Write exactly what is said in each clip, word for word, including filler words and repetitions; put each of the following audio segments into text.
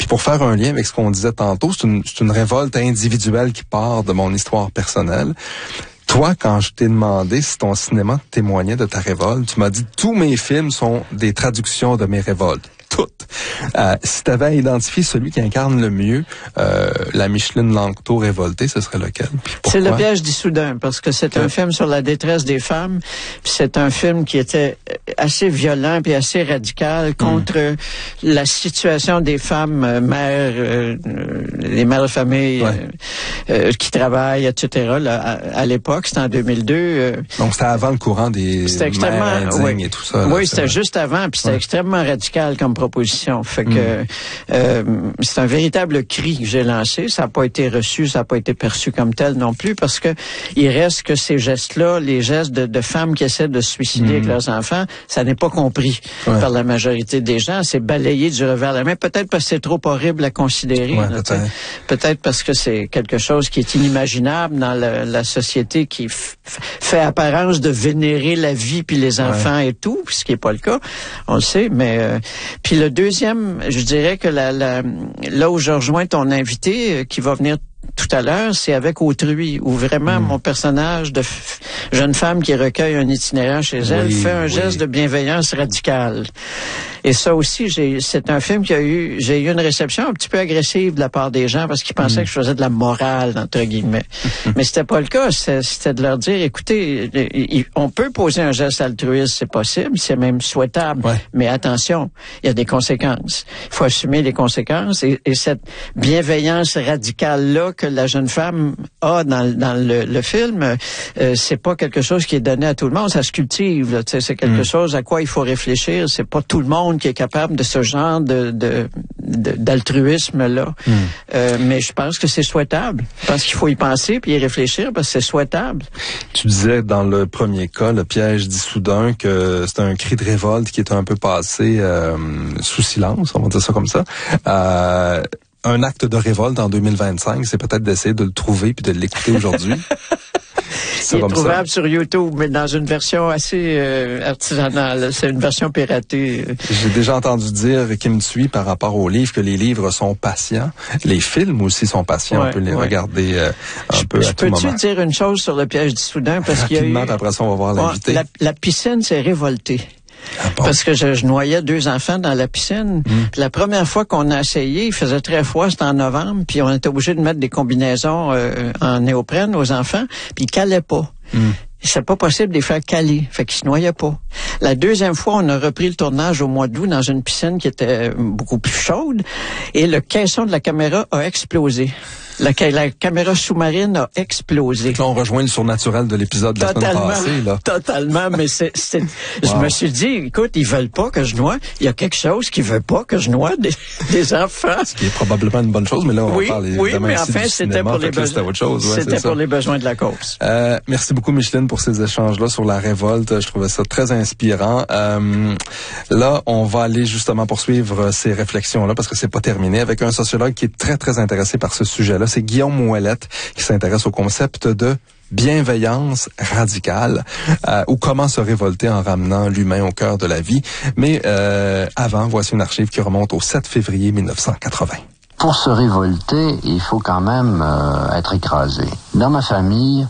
pour faire un lien avec ce qu'on disait tantôt, c'est une, c'est une révolte individuelle qui part de mon histoire personnelle. Toi, quand je t'ai demandé si ton cinéma témoignait de ta révolte, tu m'as dit tous mes films sont des traductions de mes révoltes. Toutes. Euh, si tu avais à identifier celui qui incarne le mieux euh, la Micheline Langto révoltée, ce serait lequel? C'est Le piège d'Issoudun, parce que c'est ouais. un film sur la détresse des femmes. Puis c'est un film qui était assez violent puis assez radical contre mmh. la situation des femmes euh, mères, euh, les mères de famille ouais. euh, euh, qui travaillent, et cetera. Là, à, à l'époque, c'était en deux mille deux. Euh, Donc c'était avant le courant des mères indignes oui. et tout ça. Là, oui, c'était vrai. Juste avant, puis c'était ouais. extrêmement radical comme proposition. Fait que mmh. euh, c'est un véritable cri que j'ai lancé. Ça n'a pas été reçu, ça n'a pas été perçu comme tel non plus, parce que il reste que ces gestes-là, les gestes de, de femmes qui essaient de se suicider mmh. avec leurs enfants, ça n'est pas compris ouais. par la majorité des gens. C'est balayé du revers de la main. Peut-être parce que c'est trop horrible à considérer. Ouais, là, peut-être. peut-être parce que c'est quelque chose qui est inimaginable dans la, la société qui f- fait apparence de vénérer la vie puis les enfants ouais. et tout, ce qui est pas le cas. On le sait, mais euh, puis le deuxième, je dirais que la, la, là où je rejoins ton invité, euh, qui va venir tout à l'heure, c'est avec Autrui, où vraiment mmh. mon personnage de f- jeune femme qui recueille un itinéraire chez elle oui, fait un oui. geste de bienveillance radicale. Et ça aussi, j'ai, c'est un film qui a eu, j'ai eu une réception un petit peu agressive de la part des gens parce qu'ils pensaient mmh. que je faisais de la morale, entre guillemets. Mais c'était pas le cas. C'était, c'était de leur dire, écoutez, on peut poser un geste altruiste, c'est possible, c'est même souhaitable. Ouais. Mais attention, il y a des conséquences. Il faut assumer les conséquences. Et, et cette bienveillance radicale-là que la jeune femme a dans, dans le, le film, euh, c'est pas quelque chose qui est donné à tout le monde. Ça se cultive. Là, c'est quelque mmh. chose à quoi il faut réfléchir. C'est pas tout le monde qui est capable de ce genre de, de, de d'altruisme-là. Mmh. Euh, mais je pense que c'est souhaitable. Je pense qu'il faut y penser puis y réfléchir parce que c'est souhaitable. Tu disais dans le premier cas, Le piège d'Issoudun, que c'est un cri de révolte qui est un peu passé euh, sous silence, on va dire ça comme ça. Euh, un acte de révolte en deux mille vingt-cinq, c'est peut-être d'essayer de le trouver puis de l'écouter aujourd'hui. C'est Il est trouvable ça. Sur YouTube, mais dans une version assez euh, artisanale. C'est une version piratée. J'ai déjà entendu dire, qui me suit par rapport aux livres, que les livres sont patients. Les films aussi sont patients. Ouais, on peut les ouais. regarder euh, un je, peu je à tout moment. Peux-tu dire une chose sur Le piège d'Issoudun? Parce qu'il y a eu... après ça, on va voir l'invité. La, la piscine s'est révoltée. Ah bon? Parce que je, je noyais deux enfants dans la piscine. Mmh. Puis la première fois qu'on a essayé, il faisait très froid, c'était en novembre, puis on était obligé de mettre des combinaisons euh, en néoprène aux enfants, puis ils calaient pas. Mmh. C'est pas possible de les faire caler, fait qu'ils se noyaient pas. La deuxième fois, on a repris le tournage au mois d'août dans une piscine qui était beaucoup plus chaude, et le caisson de la caméra a explosé. La, la caméra sous-marine a explosé. Là, on rejoint le surnaturel de l'épisode de la semaine passée, là. Totalement, mais c'est, c'est, wow. Je me suis dit, écoute, ils veulent pas que je noie. Il y a quelque chose qui veut pas que je noie des, des enfants. Ce qui est probablement une bonne chose, mais là, on oui, va parler oui, mais enfin, c'était cinéma, pour les besoins. C'était, autre chose, ouais, c'était c'est pour ça. les besoins de la cause. Euh, merci beaucoup, Micheline, pour ces échanges-là sur la révolte. Je trouvais ça très inspirant. Euh, là, on va aller justement poursuivre ces réflexions-là parce que c'est pas terminé avec un sociologue qui est très, très intéressé par ce sujet-là. C'est Guillaume Ouellet, qui s'intéresse au concept de bienveillance radicale euh, ou comment se révolter en ramenant l'humain au cœur de la vie. Mais euh, avant, voici une archive qui remonte au sept février mille neuf cent quatre-vingts. Pour se révolter, il faut quand même euh, être écrasé. Dans ma famille,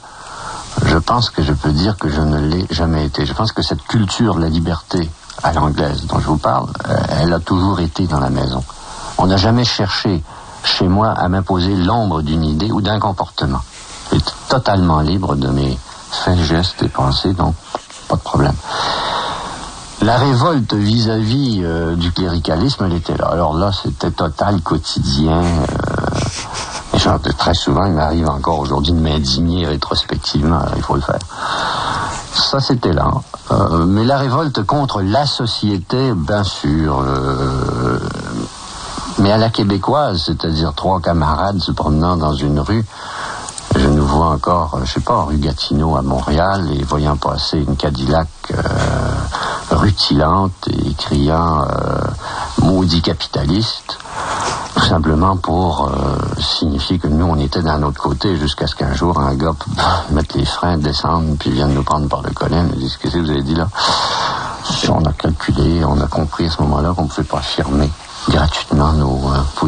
je pense que je peux dire que je ne l'ai jamais été. Je pense que cette culture de la liberté à l'anglaise dont je vous parle, euh, elle a toujours été dans la maison. On n'a jamais cherché chez moi à m'imposer l'ombre d'une idée ou d'un comportement. J'étais totalement libre de mes faits, gestes et pensées, donc pas de problème. La révolte vis-à-vis euh, du cléricalisme, elle était là. Alors là, c'était total, quotidien. Euh, et genre, très souvent, il m'arrive encore aujourd'hui de m'indigner rétrospectivement. Il faut le faire. Ça, c'était là. Euh, mais la révolte contre la société, bien sûr... Euh, mais à la québécoise, c'est-à-dire trois camarades se promenant dans une rue, je nous vois encore, je sais pas, rue Gatineau à Montréal, et voyant passer une Cadillac euh, rutilante et criant euh, « maudit capitaliste », tout simplement pour euh, signifier que nous, on était d'un autre côté, jusqu'à ce qu'un jour, un gars mette les freins, descende, puis vienne nous prendre par le collet, nous dit « Qu'est-ce que vous avez dit là ?» On a calculé, on a compris à ce moment-là qu'on ne pouvait pas affirmer gratuitement nos euh,